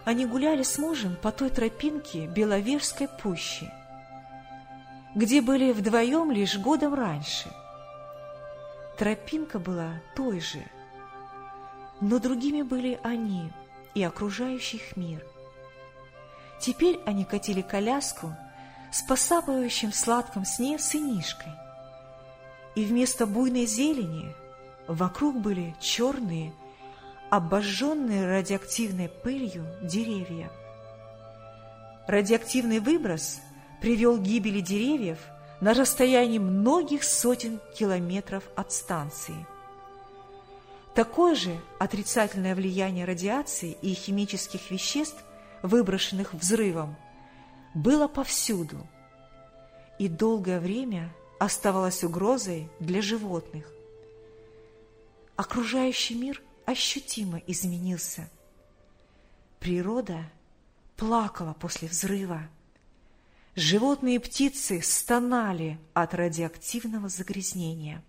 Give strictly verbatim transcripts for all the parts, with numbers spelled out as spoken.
Они гуляли с мужем по той тропинке Беловежской пущи, где были вдвоем лишь годом раньше. Тропинка была той же, но другими были они и окружающий их мир. Теперь они катили коляску с посапывающим в сладком сне сынишкой, и вместо буйной зелени вокруг были черные, обожженные радиоактивной пылью деревья. Радиоактивный выброс привел к гибели деревьев на расстоянии многих сотен километров от станции. Такое же отрицательное влияние радиации и химических веществ, выброшенных взрывом, было повсюду и долгое время оставалось угрозой для животных. Окружающий мир ощутимо изменился. Природа плакала после взрыва. Животные и птицы стонали от радиоактивного загрязнения.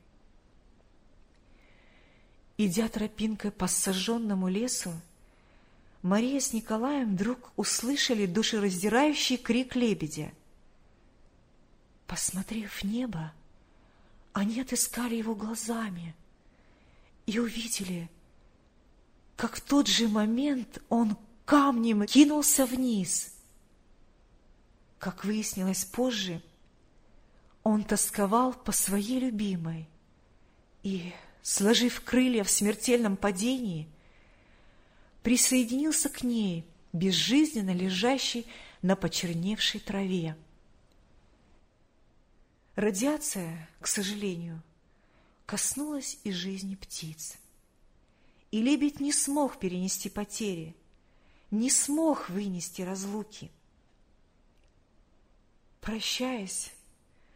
Идя тропинкой по сожженному лесу, Мария с Николаем вдруг услышали душераздирающий крик лебедя. Посмотрев в небо, они отыскали его глазами и увидели, как в тот же момент он камнем кинулся вниз. Как выяснилось позже, он тосковал по своей любимой и, сложив крылья в смертельном падении, присоединился к ней, безжизненно лежащей на почерневшей траве. Радиация, к сожалению, коснулась и жизни птиц. И лебедь не смог перенести потери, не смог вынести разлуки. Прощаясь,